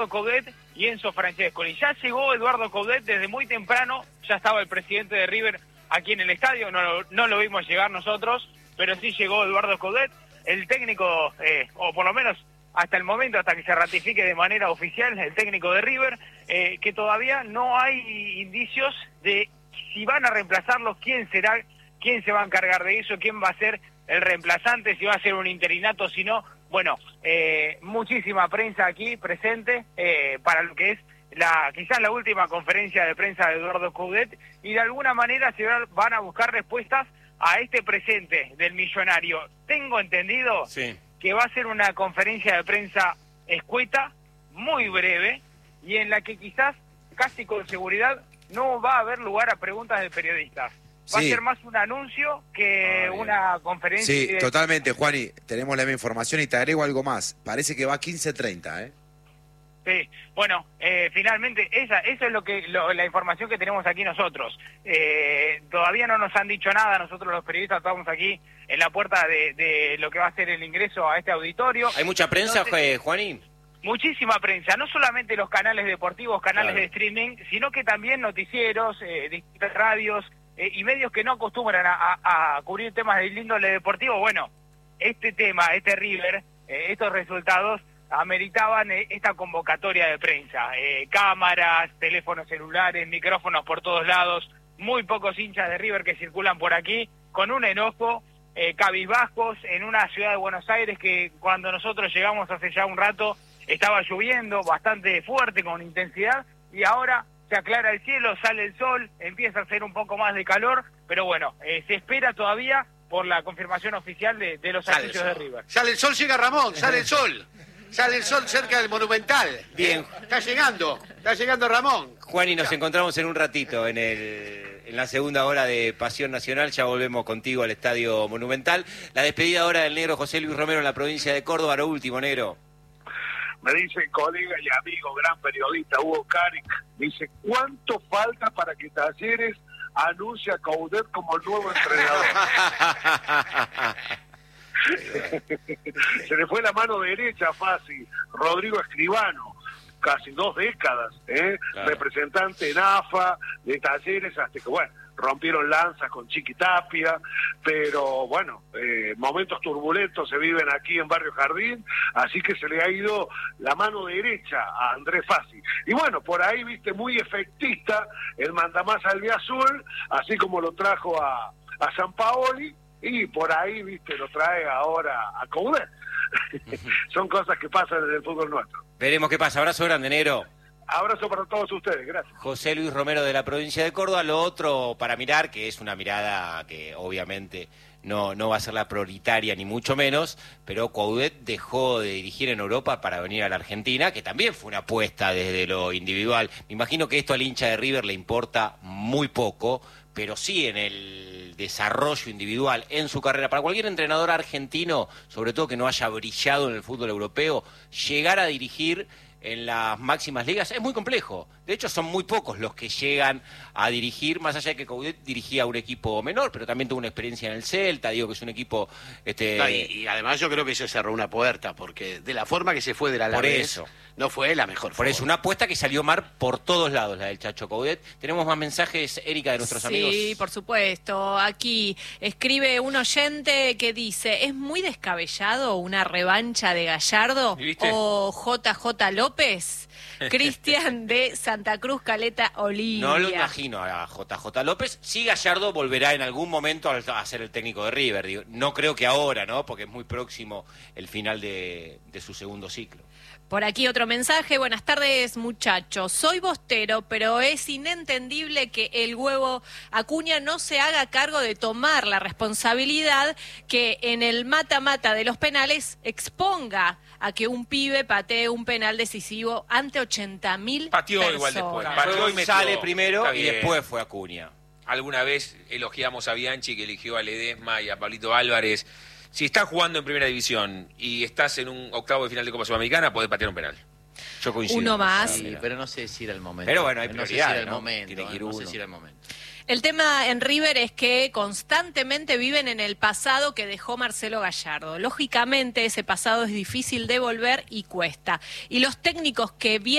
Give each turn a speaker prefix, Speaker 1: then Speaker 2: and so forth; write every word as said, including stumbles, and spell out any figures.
Speaker 1: Coudet y Enzo Francescoli. Ya llegó Eduardo Coudet desde muy temprano, ya estaba el presidente de River aquí en el estadio, no lo, no lo vimos llegar nosotros, pero sí llegó Eduardo Coudet, el técnico, eh, o por lo menos hasta el momento, hasta que se ratifique de manera oficial, el técnico de River, eh, que todavía no hay indicios de si van a reemplazarlos, quién será, quién se va a encargar de eso, quién va a ser el reemplazante, si va a ser un interinato, si no. Bueno, eh, muchísima prensa aquí presente eh, para lo que es la quizás la última conferencia de prensa de Eduardo Coudet, y de alguna manera se van a buscar respuestas a este presente del millonario. Tengo entendido sí. que va a ser una conferencia de prensa escueta, muy breve, y en la que quizás, casi con seguridad, no va a haber lugar a preguntas de periodistas. Va sí. a ser más un anuncio que ah, una conferencia.
Speaker 2: Sí,
Speaker 1: de...
Speaker 2: totalmente, Juani. Tenemos la misma información y te agrego algo más. Parece que va a quince treinta, ¿eh?
Speaker 1: Sí, bueno, eh, finalmente esa, eso es lo que lo, la información que tenemos aquí nosotros. Eh, todavía no nos han dicho nada, nosotros los periodistas estamos aquí en la puerta de, de lo que va a ser el ingreso a este auditorio.
Speaker 3: ¿Hay mucha prensa, Entonces, Juanín?
Speaker 1: Muchísima prensa, no solamente los canales deportivos, canales claro. de streaming, sino que también noticieros, eh, distintas radios eh, y medios que no acostumbran a, a, a cubrir temas del índole deportivo. Bueno, este tema, este River, eh, estos resultados ameritaban eh, esta convocatoria de prensa. Eh, cámaras, teléfonos celulares, micrófonos por todos lados, muy pocos hinchas de River que circulan por aquí, con un enojo, eh, cabizbajos, en una ciudad de Buenos Aires que cuando nosotros llegamos hace ya un rato estaba lloviendo bastante fuerte, con intensidad, y ahora se aclara el cielo, sale el sol, empieza a hacer un poco más de calor, pero bueno, eh, se espera todavía por la confirmación oficial de, de los anuncios de River.
Speaker 4: Sale el sol, llega Ramón, sale el sol. Sale el sol cerca del Monumental.
Speaker 3: Bien.
Speaker 4: ¿Eh? Está llegando, está llegando Ramón.
Speaker 3: Juan, y nos encontramos en un ratito en el en la segunda hora de Pasión Nacional. Ya volvemos contigo al Estadio Monumental. La despedida ahora del negro José Luis Romero en la provincia de Córdoba. Lo último, negro.
Speaker 5: Me dice colega y amigo, gran periodista, Hugo Caric, dice, ¿cuánto falta para que Talleres anuncie a Coudet como el nuevo entrenador? Se le fue la mano derecha fácil. Rodrigo Escribano, casi dos décadas, ¿eh? Claro. Representante en A F A, de Talleres, hasta que, bueno, rompieron lanzas con Chiqui Tapia, pero bueno, eh, momentos turbulentos se viven aquí en Barrio Jardín, así que se le ha ido la mano derecha a Andrés Fassi. Y bueno, por ahí, viste, muy efectista el mandamás albiazul, así como lo trajo a, a Sampaoli, y por ahí, viste, lo trae ahora a Coudet. Son cosas que pasan en el fútbol nuestro.
Speaker 3: Veremos qué pasa. Abrazo grande, negro.
Speaker 5: Abrazo para todos ustedes, gracias.
Speaker 3: José Luis Romero de la provincia de Córdoba. Lo otro para mirar, que es una mirada que obviamente no, no va a ser la prioritaria ni mucho menos, pero Coudet dejó de dirigir en Europa para venir a la Argentina, que también fue una apuesta desde lo individual. Me imagino que esto al hincha de River le importa muy poco, pero sí en el desarrollo individual en su carrera. Para cualquier entrenador argentino, sobre todo que no haya brillado en el fútbol europeo, llegar a dirigir en las máximas ligas es muy complejo. De hecho, son muy pocos los que llegan a dirigir, más allá de que Coudet dirigía un equipo menor, pero también tuvo una experiencia en el Celta, digo que es un equipo... Este...
Speaker 4: No, y, y además yo creo que eso cerró una puerta, porque de la forma que se fue de la
Speaker 3: Por eso.
Speaker 4: no fue la mejor
Speaker 3: Por
Speaker 4: forma.
Speaker 3: eso, una apuesta que salió mal por todos lados, la del Chacho Coudet. Tenemos más mensajes, Erika, de nuestros
Speaker 6: sí,
Speaker 3: amigos.
Speaker 6: Sí, por supuesto. Aquí escribe un oyente que dice, ¿es muy descabellado una revancha de Gallardo o J J López? Cristian de Santa Cruz, Caleta, Olivia.
Speaker 3: No lo imagino a J J López. Sí, Gallardo volverá en algún momento a ser el técnico de River. Digo, no creo que ahora, ¿no? Porque es muy próximo el final de, de su segundo ciclo.
Speaker 6: Por aquí otro mensaje. Buenas tardes, muchachos. Soy bostero, pero es inentendible que el huevo Acuña no se haga cargo de tomar la responsabilidad que en el mata-mata de los penales exponga a que un pibe patee un penal decisivo ante ochenta mil
Speaker 7: Pateó
Speaker 6: personas.
Speaker 7: igual después.
Speaker 3: Pateó y
Speaker 7: metió.
Speaker 3: sale primero
Speaker 7: Está
Speaker 3: y
Speaker 7: bien.
Speaker 3: después fue Acuña.
Speaker 7: Alguna vez elogiamos a Bianchi, que eligió a Ledesma y a Pablito Álvarez. Si estás jugando en primera división y estás en un octavo de final de Copa Sudamericana, podés patear un penal.
Speaker 3: Yo coincido.
Speaker 6: Uno más.
Speaker 8: Sí, pero no sé si era el momento.
Speaker 3: Pero bueno, hay
Speaker 8: no sé si
Speaker 3: prioridades,
Speaker 8: era el
Speaker 3: ¿no?
Speaker 8: momento.
Speaker 3: Tiene que ir
Speaker 8: no
Speaker 3: uno.
Speaker 8: sé si era el momento.
Speaker 6: El tema en River es que constantemente viven en el pasado que dejó Marcelo Gallardo. Lógicamente ese pasado es difícil de volver y cuesta. Y los técnicos que vienen